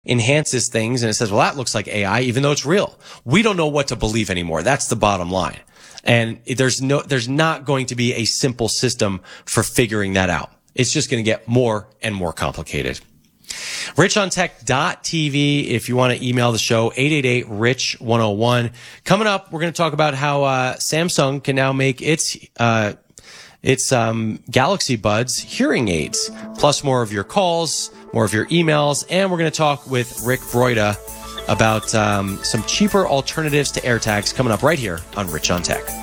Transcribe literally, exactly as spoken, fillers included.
enhances things and it says, well, that looks like A I, even though it's real. We don't know what to believe anymore. That's the bottom line. And there's no, there's not going to be a simple system for figuring that out. It's just going to get more and more complicated. rich on tech dot t v if you want to email the show, eight eight eight rich one oh one. Coming up, we're going to talk about how uh, Samsung can now make its uh, its um, Galaxy Buds hearing aids, plus more of your calls, more of your emails, and we're going to talk with Rick Broida about um, some cheaper alternatives to AirTags coming up right here on Rich on Tech.